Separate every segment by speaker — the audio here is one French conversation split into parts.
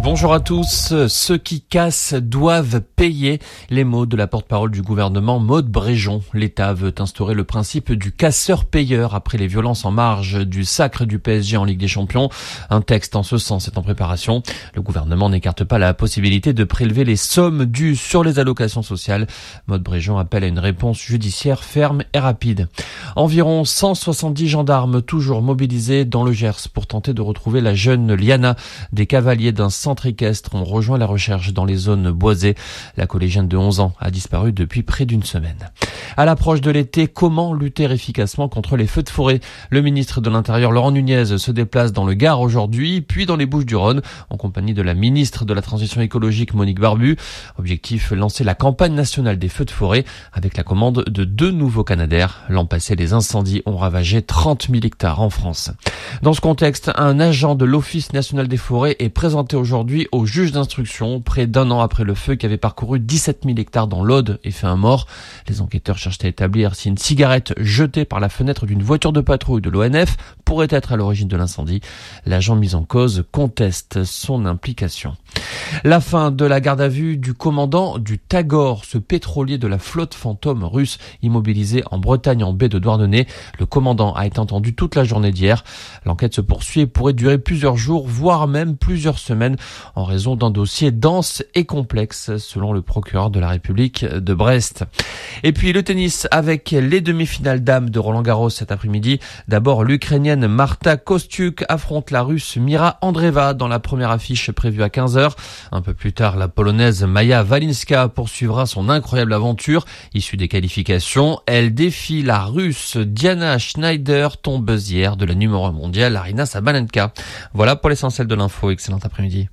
Speaker 1: Bonjour à tous. Ceux qui cassent doivent payer. Les mots de la porte-parole du gouvernement, Maud Bréjon. L'État veut instaurer le principe du casseur-payeur après les violences en marge du sacre du PSG en Ligue des Champions. Un texte en ce sens est en préparation. Le gouvernement n'écarte pas la possibilité de prélever les sommes dues sur les allocations sociales. Maud Bréjon appelle à une réponse judiciaire ferme et rapide. Environ 170 gendarmes toujours mobilisés dans le Gers pour tenter de retrouver la jeune Liana. Des cavaliers d'un centre équestre ont rejoint la recherche dans les zones boisées. La collégienne de 11 ans a disparu depuis près d'une semaine. À l'approche de l'été, comment lutter efficacement contre les feux de forêt ? Le ministre de l'Intérieur, Laurent Nunez, se déplace dans le Gard aujourd'hui, puis dans les Bouches-du-Rhône, en compagnie de la ministre de la Transition écologique, Monique Barbu. Objectif, lancer la campagne nationale des feux de forêt avec la commande de 2 nouveaux Canadair. L'an passé, les incendies ont ravagé 30 000 hectares en France. Dans ce contexte, un agent de l'Office national des forêts est présenté aujourd'hui au juge d'instruction, près d'un an après le feu qui avait parcouru 17 000 hectares dans l'Aude et fait un mort. Les enquêteurs cherchent à établir si une cigarette jetée par la fenêtre d'une voiture de patrouille de l'ONF pourrait être à l'origine de l'incendie. L'agent mis en cause conteste son implication. La fin de la garde à vue du commandant du Tagor, ce pétrolier de la flotte fantôme russe immobilisé en Bretagne en baie de Douarnenez. Le commandant a été entendu toute la journée d'hier. L'enquête se poursuit et pourrait durer plusieurs jours, voire même plusieurs semaines, en raison d'un dossier dense et complexe, selon le procureur de la République de Brest. Et puis le tennis avec les demi-finales dames de Roland-Garros cet après-midi. D'abord, l'Ukrainienne Marta Kostyuk affronte la Russe Mira Andreeva dans la première affiche prévue à 15h. Un peu plus tard, la Polonaise Maja Walinska poursuivra son incroyable aventure. Issue des qualifications, elle défie la Russe Diana Schneider, tombeuse hier de la numéro 1 mondiale Aryna Sabalenka. Voilà pour l'essentiel de l'info. Excellent après-midi.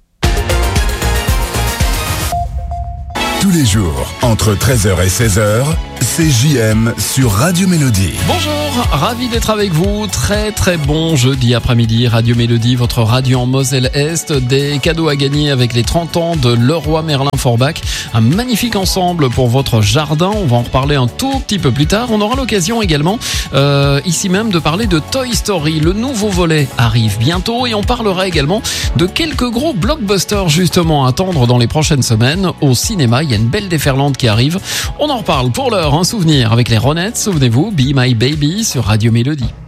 Speaker 2: Tous les jours, entre 13h et 16h, c'est JM sur Radio Mélodie.
Speaker 3: Bonjour, ravi d'être avec vous. Très bon jeudi après-midi. Radio Mélodie, votre radio en Moselle-Est. Des cadeaux à gagner avec les 30 ans de Leroy Merlin Forbach. Un magnifique ensemble pour votre jardin. On va en reparler un tout petit peu plus tard. On aura l'occasion également, ici même, de parler de Toy Story. Le nouveau volet arrive bientôt et on parlera également de quelques gros blockbusters justement à attendre dans les prochaines semaines au cinéma. Il y a une belle déferlante qui arrive. On en reparle. Pour l'heure, un souvenir avec les Ronettes. Souvenez-vous, Be My Baby sur Radio Mélodie.